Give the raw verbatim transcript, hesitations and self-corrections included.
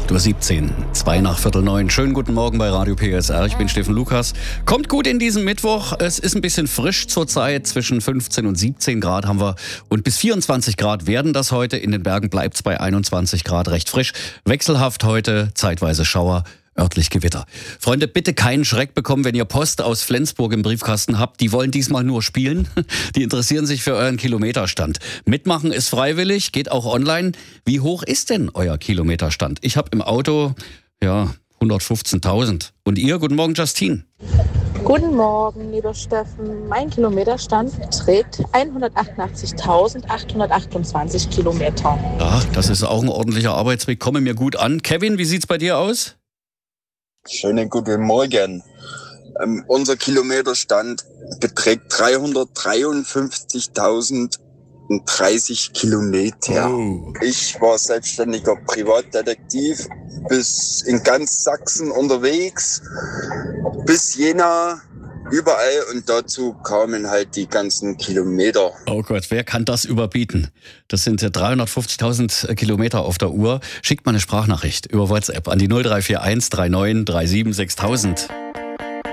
acht Uhr siebzehn, zwei nach Viertel neun. Schönen guten Morgen bei Radio P S R. Ich bin Steffen Lukas. Kommt gut in diesen Mittwoch. Es ist ein bisschen frisch zurzeit. Zwischen fünfzehn und siebzehn Grad haben wir. Und bis vierundzwanzig Grad werden das heute. In den Bergen bleibt es bei einundzwanzig Grad, recht frisch. Wechselhaft heute, zeitweise Schauer. Örtlich Gewitter. Freunde, bitte keinen Schreck bekommen, wenn ihr Post aus Flensburg im Briefkasten habt. Die wollen diesmal nur spielen. Die interessieren sich für euren Kilometerstand. Mitmachen ist freiwillig, geht auch online. Wie hoch ist denn euer Kilometerstand? Ich habe im Auto, ja, hundertfünfzehntausend. Und ihr? Guten Morgen, Justine. Guten Morgen, lieber Steffen. Mein Kilometerstand beträgt hundertachtundachtzigtausendachthundertachtundzwanzig Kilometer. Ja, das ist auch ein ordentlicher Arbeitsweg. Komme mir gut an. Kevin, wie sieht's bei dir aus? Schönen guten Morgen. Ähm, unser Kilometerstand beträgt dreihundertdreiundfünfzigtausenddreißig Kilometer. Oh. Ich war selbstständiger Privatdetektiv bis in ganz Sachsen unterwegs, bis Jena, überall, und dazu kamen halt die ganzen Kilometer. Oh Gott, wer kann das überbieten? Das sind dreihundertfünfzigtausend Kilometer auf der Uhr. Schickt mal eine Sprachnachricht über WhatsApp an die null drei vier eins drei neun drei sieben sechstausend.